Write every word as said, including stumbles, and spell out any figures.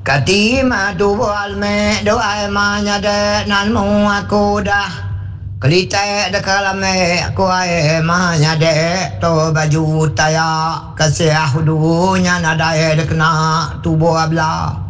Katima tubuh alme doa emanya de nan mu aku dah kelite de kalame aku emanya de to baju taya kasih ahudunya nada de kena tubuh abla